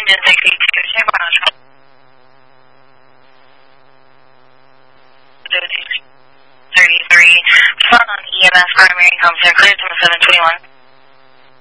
engine 62, check on 33, front on EMS primary, Compton, clear to 721.